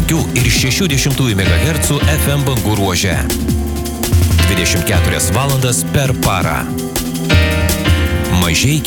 5,6 MHz FM bangų ruože. 24 valandas per parą. Mažeikiai